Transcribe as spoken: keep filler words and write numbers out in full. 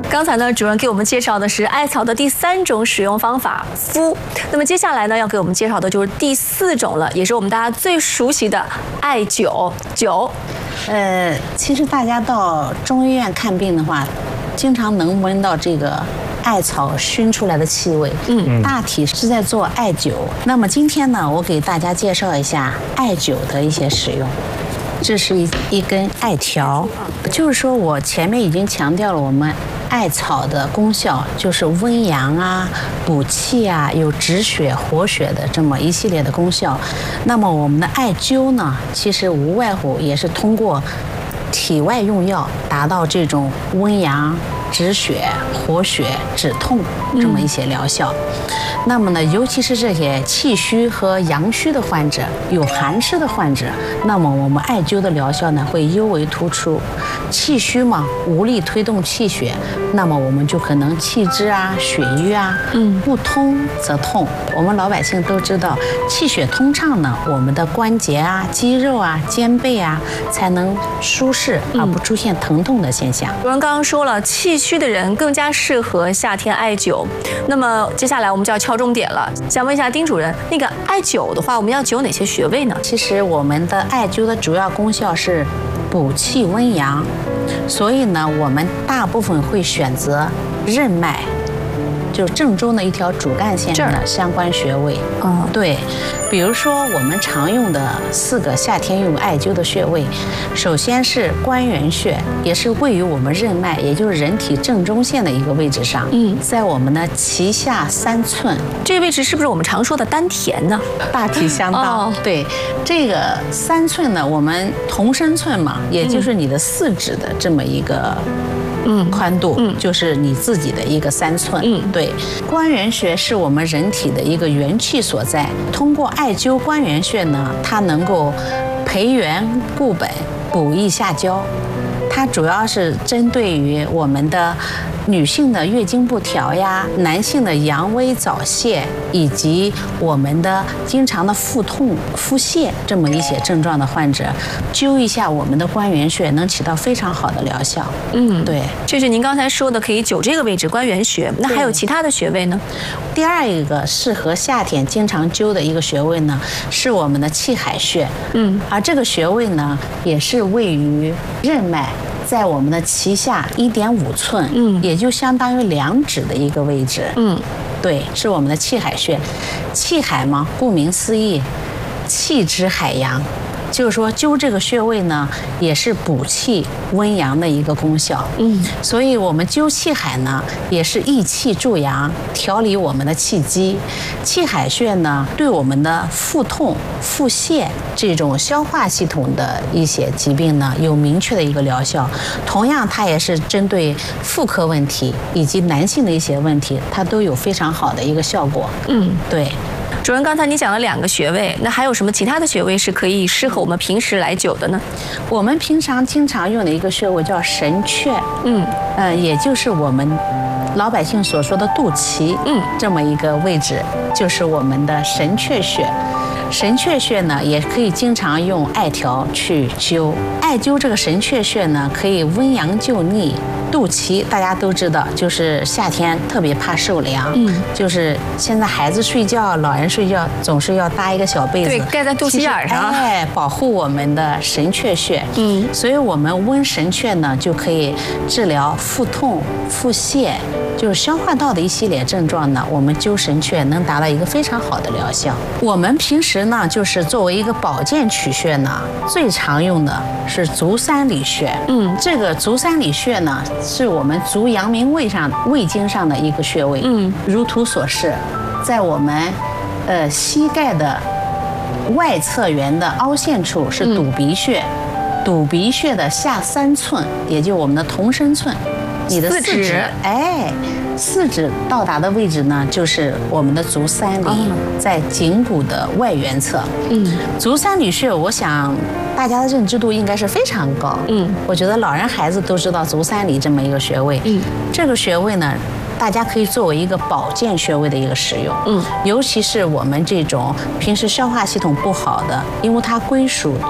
刚才呢，主任给我们介绍的是艾草的第三种使用方法——敷。那么接下来呢，要给我们介绍的就是第四种了，也是我们大家最熟悉的艾灸。灸， 呃，其实大家到中医院看病的话，经常能闻到这个艾草熏出来的气味。嗯，大体是在做艾灸。那么今天呢，我给大家介绍一下艾灸的一些使用。这是一一根艾条，就是说我前面已经强调了我们艾草的功效，就是温阳啊、补气啊、有止血活血的这么一系列的功效。那么我们的艾灸呢，其实无外乎也是通过体外用药达到这种温阳、止血、活血、止痛这么一些疗效。嗯、那么呢，尤其是这些气虚和阳虚的患者，有寒湿的患者，那么我们艾灸的疗效呢会尤为突出。气虚嘛，无力推动气血，那么我们就可能气滞啊、血瘀啊，嗯，不通则痛。我们老百姓都知道，气血通畅呢，我们的关节啊、肌肉啊、肩背啊才能舒适，而不出现疼痛的现象。 主任刚刚说了，气虚的人更加适合夏天艾灸。那么接下来我们就要敲重点了，想问一下丁主任，那个艾灸的话，我们要灸哪些穴位呢？ 其实我们的艾灸的主要功效是补气温阳，所以呢，我们大部分会选择任脉，就正中的一条主干线的相关穴位。嗯，对，比如说我们常用的四个夏天用艾灸的穴位，首先是关元穴，也是位于我们任脉，也就是人体正中线的一个位置上。嗯，在我们的脐下三寸。 这个位置是不是我们常说的丹田呢？ 大体相当。哦、对，这个三寸呢，我们同身寸嘛，也就是你的四指的这么一个。嗯，宽度，嗯，就是你自己的一个三寸，嗯，对。关元穴是我们人体的一个元气所在，通过艾灸关元穴呢，它能够培元固本、补益下焦。它主要是针对于我们的女性的月经不调呀，男性的阳痿早泄，以及我们的经常的腹痛、腹泻这么一些症状的患者，灸一下我们的关元穴，能起到非常好的疗效。嗯，对， 这是您刚才说的可以灸这个位置关元穴，那还有其他的穴位呢？ 第二一个适合夏天经常灸的一个穴位呢，是我们的气海穴。嗯，而这个穴位呢，也是位于任脉。在我们的脐下一点五寸，嗯，也就相当于两指的一个位置，嗯，对，是我们的气海穴。气海嘛，顾名思义，气之海洋，就是说灸这个穴位呢，也是补气温阳的一个功效。嗯，所以我们灸气海呢，也是益气助阳，调理我们的气机。气海穴呢，对我们的腹痛、腹泻这种消化系统的一些疾病呢，有明确的一个疗效。同样，它也是针对妇科问题以及男性的一些问题，它都有非常好的一个效果。嗯，对。 主任，刚才你讲了两个穴位，那还有什么其他的穴位是可以适合我们平时来灸的呢？ 我们平常经常用的一个穴位叫神阙，嗯，呃，也就是我们老百姓所说的肚脐，嗯，这么一个位置，就是我们的神阙穴。神阙穴呢，也可以经常用艾条去灸。艾灸这个神阙穴呢，可以温阳救逆。肚脐大家都知道，就是夏天特别怕受凉，嗯，就是现在孩子睡觉、老人睡觉总是要搭一个小被子， 对，盖在肚脐眼上， 哎，保护我们的神阙穴。嗯，所以我们温神阙呢，就可以治疗腹痛、腹泻。就是消化道的一系列症状呢，我们灸神阙能达到一个非常好的疗效。我们平时呢，就是作为一个保健取穴呢，最常用的是足三里穴。嗯，这个足三里穴呢，是我们足阳明胃上胃经上的一个穴位。嗯，如图所示，在我们呃膝盖的外侧缘的凹陷处是肚鼻穴，嗯、肚鼻穴的下三寸，也就我们的同身寸。你的四指，哎，四指到达的位置呢，就是我们的足三里，哦、在颈部的外缘侧。嗯，足三里穴，我想大家的认知度应该是非常高。嗯，我觉得老人孩子都知道足三里这么一个穴位。嗯，这个穴位呢，大家可以作为一个保健穴位的一个使用。嗯，尤其是我们这种平时消化系统不好的，因为它归属